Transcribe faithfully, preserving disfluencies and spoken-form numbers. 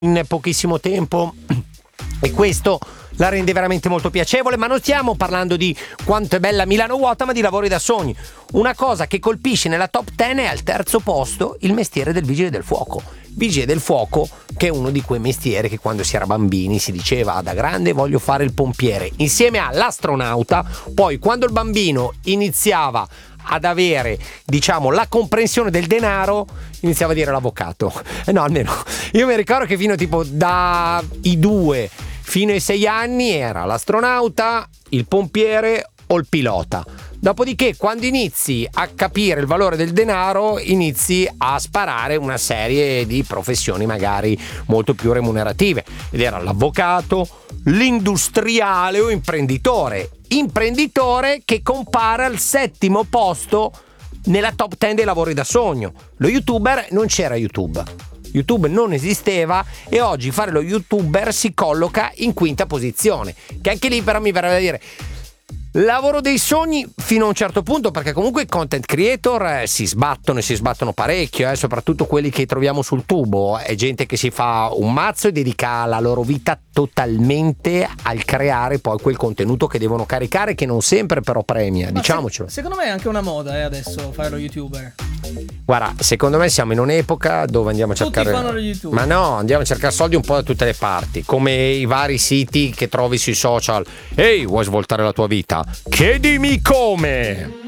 in pochissimo tempo e questo la rende veramente molto piacevole. Ma non stiamo parlando di quanto è bella Milano vuota, ma di lavori da sogni. Una cosa che colpisce nella top dieci è al terzo posto il mestiere del vigile del fuoco. Vigile del fuoco, che è uno di quei mestieri che quando si era bambini si diceva da grande voglio fare il pompiere, insieme all'astronauta. Poi quando il bambino iniziava ad avere, diciamo, la comprensione del denaro, iniziava a dire l'avvocato. Eh no, almeno io mi ricordo che fino tipo dai due fino ai sei anni era l'astronauta, il pompiere o il pilota. Dopodiché, quando inizi a capire il valore del denaro, inizi a sparare una serie di professioni magari molto più remunerative. Ed era l'avvocato, l'industriale o imprenditore. Imprenditore che compare al settimo posto nella top dieci dei lavori da sogno. Lo youtuber, non c'era YouTube. YouTube non esisteva e oggi fare lo youtuber si colloca in quinta posizione. Che anche lì però mi verrebbe da dire lavoro dei sogni fino a un certo punto, perché comunque i content creator eh, si sbattono e si sbattono parecchio, eh, soprattutto quelli che troviamo sul tubo. È gente che si fa un mazzo e dedica la loro vita totalmente al creare poi quel contenuto che devono caricare, che non sempre però premia, ma diciamocelo. Se, secondo me è anche una moda eh, adesso fare lo youtuber. Guarda, secondo me siamo in un'epoca dove andiamo a cercare. Tutti fanno lo youtuber. Ma no, andiamo a cercare soldi un po' da tutte le parti, come i vari siti che trovi sui social. Ehi, vuoi svoltare la tua vita? Chiedimi come!